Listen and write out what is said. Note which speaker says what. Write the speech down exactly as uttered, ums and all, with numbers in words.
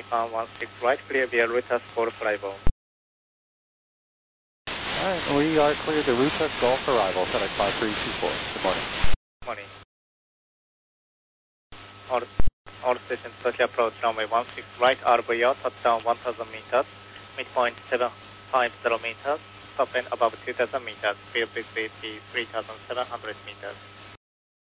Speaker 1: Nippon one six right, clear via route as Golf arrival.
Speaker 2: Alright, we are clear to route as Golf arrival, FedEx five three two four. Good morning.
Speaker 1: Morning. All, all stations Tokyo approach runway one six right, R V O, touchdown one thousand meters, midpoint seven five zero meters, top end above two thousand meters, field visibility three thousand seven hundred meters.